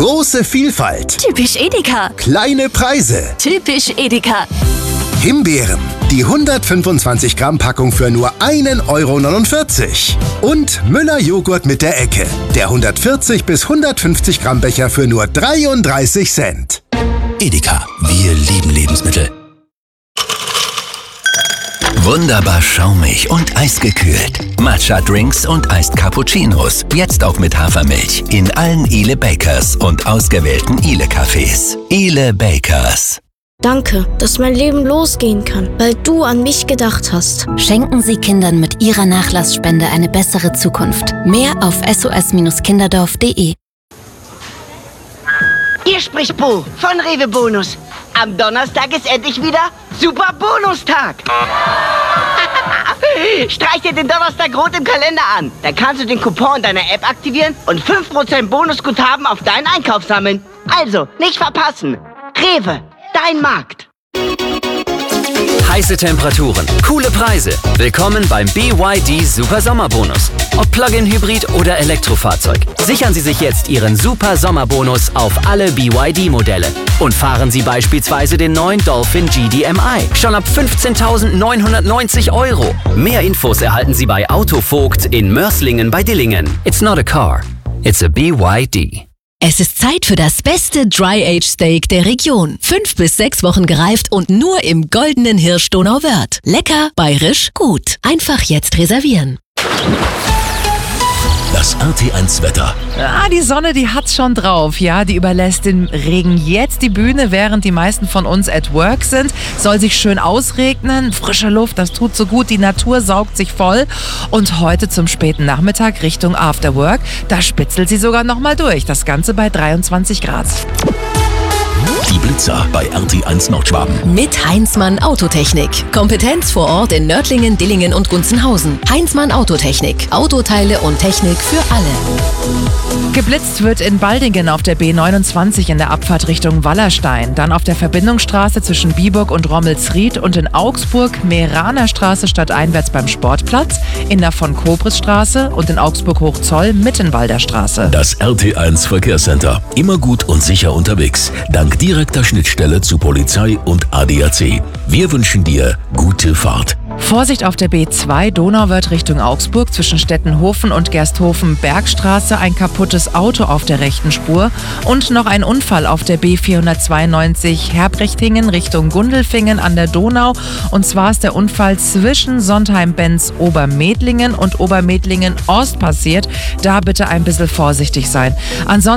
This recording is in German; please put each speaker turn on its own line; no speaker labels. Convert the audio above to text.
Große Vielfalt.
Typisch Edeka.
Kleine Preise.
Typisch Edeka.
Himbeeren. Die 125 Gramm Packung für nur 1,49 €. Und Müller Joghurt mit der Ecke. Der 140 bis 150 Gramm Becher für nur 33 Cent.
Edeka, wir lieben Lebensmittel. Wunderbar schaumig und eisgekühlt. Matcha-Drinks und Iced Cappuccinos. Jetzt auch mit Hafermilch. In allen Ile Bakers und ausgewählten Ile-Cafés. Ile Bakers.
Danke, dass mein Leben losgehen kann, weil du an mich gedacht hast.
Schenken Sie Kindern mit Ihrer Nachlassspende eine bessere Zukunft. Mehr auf sos-kinderdorf.de.
Hier spricht Bo von Rewe Bonus. Am Donnerstag ist endlich wieder Super Bonustag. Streich dir den Donnerstag rot im Kalender an. Dann kannst du den Coupon in deiner App aktivieren und 5% Bonusguthaben auf deinen Einkauf sammeln. Also, nicht verpassen. Rewe, dein Markt.
Heiße Temperaturen, coole Preise. Willkommen beim BYD Super Sommerbonus. Ob Plug-in-Hybrid oder Elektrofahrzeug. Sichern Sie sich jetzt Ihren Super Sommerbonus auf alle BYD-Modelle. Und fahren Sie beispielsweise den neuen Dolphin GDMI. Schon ab 15.990 €. Mehr Infos erhalten Sie bei Autovogt in Mörslingen bei Dillingen. It's not a car, it's a BYD.
Es ist Zeit für das beste Dry-Age-Steak der Region. 5 bis 6 Wochen gereift und nur im goldenen Hirsch Donauwörth. Lecker, bayerisch, gut. Einfach jetzt reservieren.
Das RT1 Wetter.
Die Sonne, die hat's schon drauf. Ja, die überlässt dem Regen jetzt die Bühne, während die meisten von uns at work sind. Soll sich schön ausregnen. Frische Luft, das tut so gut. Die Natur saugt sich voll. Und heute zum späten Nachmittag Richtung After Work, da spitzelt sie sogar nochmal durch. Das Ganze bei 23 Grad.
Die Blitzer bei RT1 Nordschwaben.
Mit Heinzmann Autotechnik. Kompetenz vor Ort in Nördlingen, Dillingen und Gunzenhausen. Heinzmann Autotechnik. Autoteile und Technik für alle.
Geblitzt wird in Baldingen auf der B29 in der Abfahrt Richtung Wallerstein. Dann auf der Verbindungsstraße zwischen Biburg und Rommelsried und in Augsburg Mehraner Straße stadteinwärts beim Sportplatz, in der von Kobrisstraße und in Augsburg-Hochzoll Mittenwalder Straße.
Das RT1 Verkehrscenter. Immer gut und sicher unterwegs. Dank direkter Schnittstelle zu Polizei und ADAC. Wir wünschen dir gute Fahrt.
Vorsicht auf der B2 Donauwörth Richtung Augsburg zwischen Stettenhofen und Gersthofen-Bergstraße, ein kaputtes Auto auf der rechten Spur und noch ein Unfall auf der B492 Herbrechtingen Richtung Gundelfingen an der Donau. Und zwar ist der Unfall zwischen Sontheim-Benz Obermedlingen und Obermedlingen Ost passiert. Da bitte ein bisschen vorsichtig sein. Ansonsten